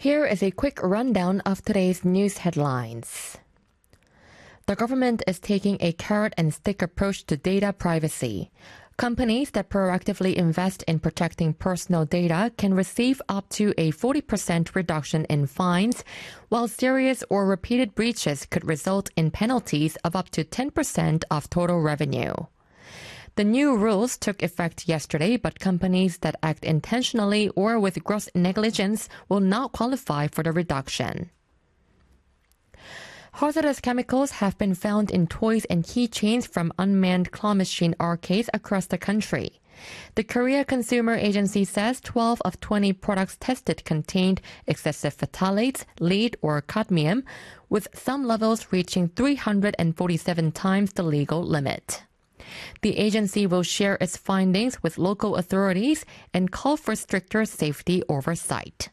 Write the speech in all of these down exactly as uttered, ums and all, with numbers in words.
Here is a quick rundown of today's news headlines. The government is taking a carrot and stick approach to data privacy. Companies that proactively invest in protecting personal data can receive up to a forty percent reduction in fines, while serious or repeated breaches could result in penalties of up to ten percent of total revenue. The new rules took effect yesterday, but companies that act intentionally or with gross negligence will not qualify for the reduction. Hazardous chemicals have been found in toys and keychains from unmanned claw machine arcades across the country. The Korea Consumer Agency says twelve of twenty products tested contained excessive phthalates, lead, or cadmium, with some levels reaching three hundred forty-seven times the legal limit. The agency will share its findings with local authorities and call for stricter safety oversight.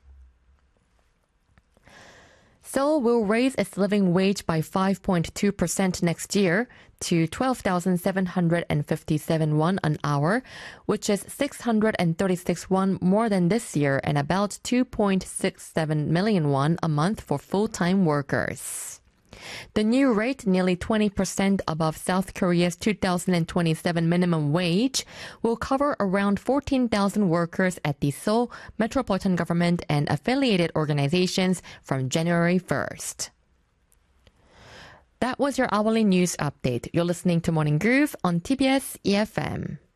Seoul will raise its living wage by five point two percent next year to twelve thousand seven hundred fifty-seven won an hour, which is six hundred thirty-six won more than this year and about two point six seven million won a month for full-time workers. The new rate, nearly twenty percent above South Korea's two thousand twenty-seven minimum wage, will cover around fourteen thousand workers at the Seoul Metropolitan Government and affiliated organizations from January first. That was your hourly news update. You're listening to Morning Groove on T B S E F M.